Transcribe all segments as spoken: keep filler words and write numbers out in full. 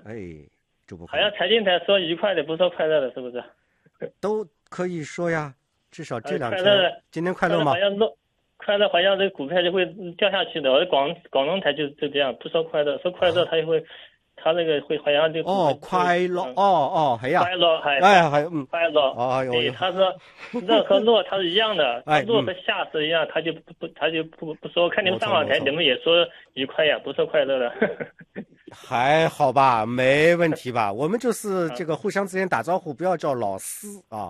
哎，就不好像财经台说愉快的，不说快乐的，是不是？ 都可以说呀，至少这两天。 快乐的今天快乐吗？ 好像落，快乐好像这个股票就会掉下去的。我的广广东台就就这样，不说快乐，说快乐它就会，它那个会好像就哦快乐哦哦係啊， 快樂係哎係嗯快樂哦對，他說樂和落它是一樣的， 哎落和下是一樣，他就不不他就不不說，看你們上網台你們也說愉快呀，不說快樂的。 還好吧，沒問題吧？我們就是這個互相之間打招呼，不要叫老師啊。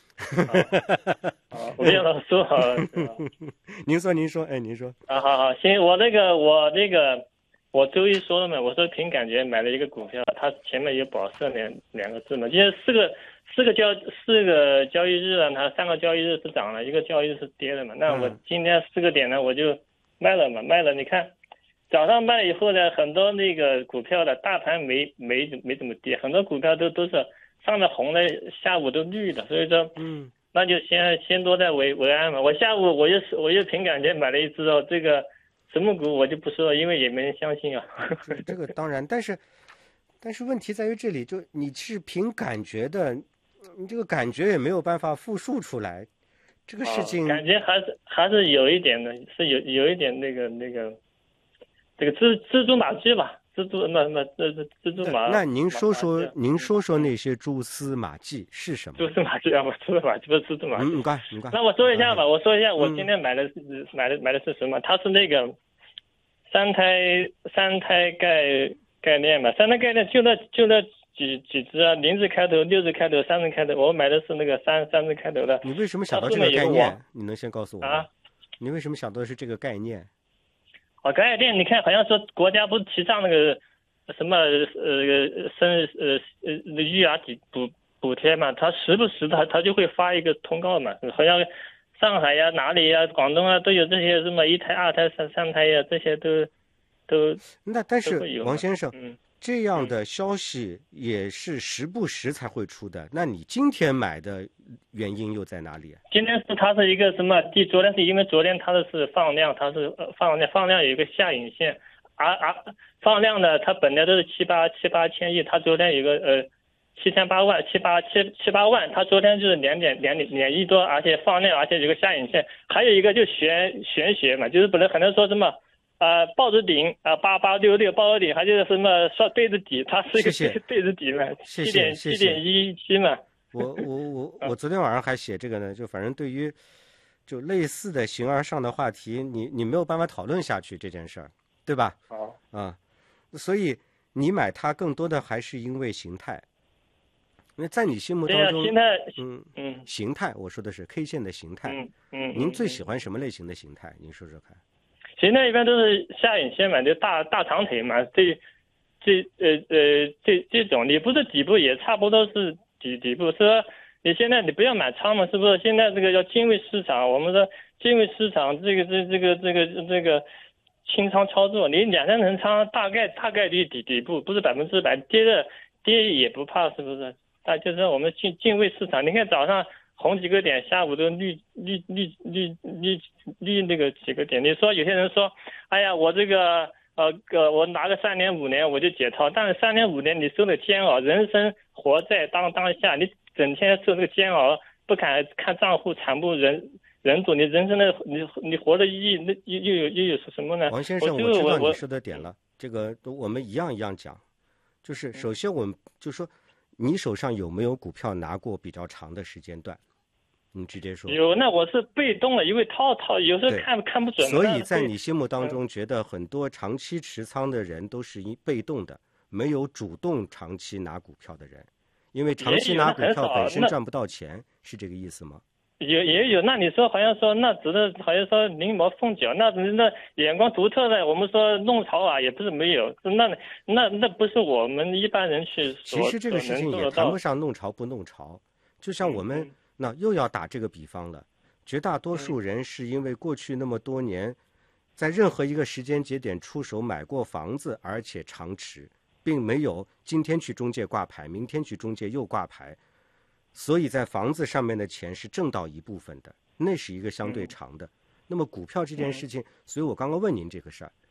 哦，不要老師好。 您說您說，哎，您說。 啊，好好，行，我那個我那個我周一說了嘛，我說憑感覺買了一個股票，它前面有保色兩兩個字嘛，今天四個四個交四個交易日啊，它三個交易日是漲了，一個交易日是跌的嘛，那我今天四個點呢，我就賣了嘛，賣了，你看。早上賣以後呢，很多那個股票的大盤沒沒沒怎麼跌，很多股票都都是上面紅的，下午都綠的，所以說，嗯，那就先先多在為為安嘛。我下午我又我又憑感覺買了一隻哦，這個什麼股我就不說了，因為也沒人相信啊。 這這個當然，但是但是問題在於這裡，就你是憑感覺的，你這個感覺也沒有辦法複述出來，這個事情、 哦、感覺還是還是有一點的，是有有一點那個那個。這個蜘蜘蛛馬跡吧，蜘蛛那那這這蜘蛛馬。 那您說說，您說說那些蛛絲馬跡是什麼？ 蛛絲馬跡啊，不，蛛絲馬跡不是蜘蛛馬跡。 嗯，唔該唔該。 那我說一下吧，我說一下，我今天買的是、嗯、買的買的是什麼？它是那個三胎三胎概概念嘛，三胎概念就那就那幾幾隻啊，零字開頭、六字開頭、三字開頭，我買的是那個三三字開頭的。 你為什麼想到這個概念？你能先告訴我啊？你為什麼想到的是這個概念？ 哦，概念，你看，好像說國家不是提倡那個什麼呃生呃呃育兒補補補貼嘛，他時不時他他就會發一個通告嘛，好像上海呀、哪裡呀、廣東啊都有這些什麼一胎、二胎、三三胎呀，這些都都。 那但是王先生， 嗯， 這樣的消息也是時不時才會出的，那你今天買的原因又在哪裡？ 今天是它是一個什麼？第昨天是因為昨天它的是放量，它是放量放量有一個下影線，而、啊、而、啊、放量呢，它本來都是七八七八千億，它昨天有個呃七千八萬七八七七八萬，它昨天就是兩點兩點兩億多，而且放量，而且有個下影線，還有一個就玄玄學嘛，就是本來很多人說什麼呃報紙頂啊八八六六報紙頂，還就是什麼說對子底，它是一個對子底嘛，七點七點一七嘛。 我我我我昨天晚上還寫這個呢，就反正對於就類似的形而上的話題，你你沒有辦法討論下去這件事兒，對吧？ 哦， 啊，所以你買它更多的還是因為形態，因為在你心目當中， 形態， 嗯嗯， 形態，我說的是 K 線的形態， 嗯嗯， 您最喜歡什麼類型的形態？您說說看。 形態一般都是下影線嘛，就大大長腿嘛，這這呃呃這這種你不是底部也差不多是。底底部說，你現在你不要買倉嘛，是不是？現在這個叫敬畏市場，我們說敬畏市場，這個這這個這個這個清倉操作，你兩三成倉大概大概率底底部，不是百分之百，跌的跌也不怕，是不是？那就是我們敬敬畏市場。你看早上紅幾個點，下午都綠綠綠綠綠綠那個幾個點。你說有些人說，哎呀，我這個。呃，個我拿個三年五年我就解套，但是三年五年你受的煎熬，人生活在當當下，你整天受這個煎熬，不敢看賬戶慘不忍忍睹，你人生的你你活的意義，那又又有又有什麼呢？ 王先生，我知道你說的點了，這個我們一樣一樣講，就是首先我們就說你手上有沒有股票拿過比較長的時間段？你直接說。 有，那我是被動的，因為套套有時候看看不準。 所以在你心目當中，覺得很多長期持倉的人都是被動的，沒有主動長期拿股票的人，因為長期拿股票本身賺不到錢，是這個意思嗎？ 也也有，那你說好像說那只是好像說臨摹鳳腳，那那眼光獨特的，我們說弄潮啊，也不是沒有，那那那不是我們一般人去所。 其實這個事情也談不上弄潮不弄潮，就像我們。那又要打這個比方了，絕大多數人是因為過去那麼多年，在任何一個時間節點出手買過房子，而且長持，並沒有今天去中介掛牌，明天去中介又掛牌，所以在房子上面的錢是掙到一部分的，那是一個相對長的。那麼股票這件事情，所以我剛剛問您這個事兒，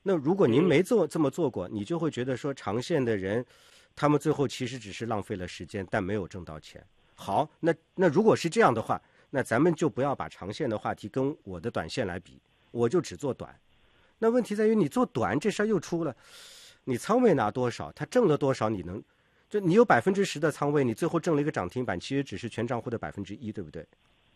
那如果您没做这么做过，你就会觉得说长线的人，他们最后其实只是浪费了时间，但没有挣到钱。好，那那如果是这样的话，那咱们就不要把长线的话题跟我的短线来比，我就只做短。那问题在于你做短这事儿又出了，你仓位拿多少，他挣了多少，你能就你有百分之十的仓位，你最后挣了一个涨停板，其实只是全账户的百分之一，对不对？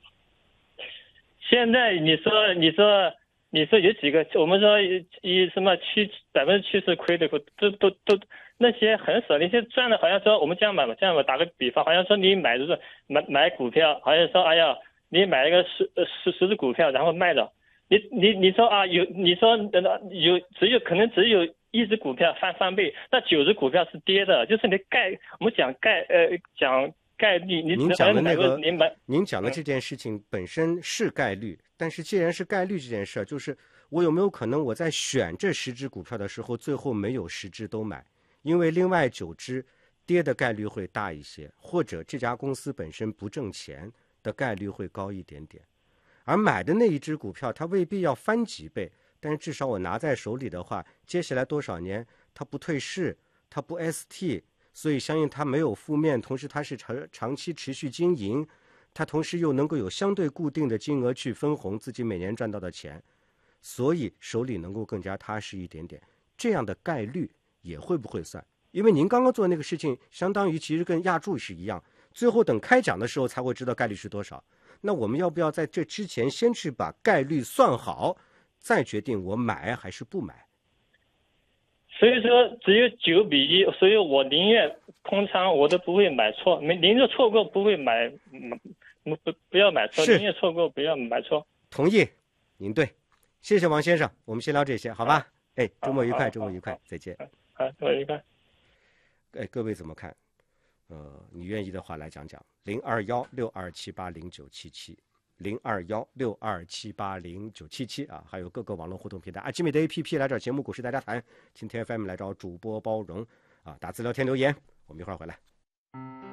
现在你说你说你说有几个，我们说以什么七百分之七十亏的股，都都都那些很少，那些赚的好像说我们这样买吧，这样吧，打个比方，好像说你买的是买买股票，好像说哎呀，你买一个十十十只股票，然后卖了，你你你说啊有你说有只有可能只有一只股票翻翻倍，那九只股票是跌的，就是你概我们讲概呃讲概率，你您讲的那个您买您讲的这件事情本身是概率，但是既然是概率这件事儿，就是我有没有可能我在选这十只股票的时候，最后没有十只都买？因为另外九只跌的概率会大一些，或者这家公司本身不挣钱的概率会高一点点，而买的那一只股票它未必要翻几倍，但是至少我拿在手里的话，接下来多少年它不退市，它不 S T， 所以相应它没有负面，同时它是长长期持续经营，它同时又能够有相对固定的金额去分红自己每年赚到的钱，所以手里能够更加踏实一点点，这样的概率也会不会算？因为您刚刚做那个事情，相当于其实跟压注是一样，最后等开奖的时候才会知道概率是多少。那我们要不要在这之前先去把概率算好，再决定我买还是不买？ 所以说只有九比一，所以我宁愿空仓，我都不会买错，没宁愿错过不会买，不不不要买错，宁愿错过不要买错。 同意，您对，谢谢王先生，我们先聊这些，好吧？哎，周末愉快，周末愉快，再见。 好，周末愉快。 哎，各位怎么看？呃，你愿意的话来讲讲，零二幺六二七八零九七七，零二幺六二七八零九七七啊，还有各个网络互动平台，阿基米的 A P P 来找节目股市大家谈，今天 F M 来找主播包容啊，打字聊天留言，我们一会儿回来。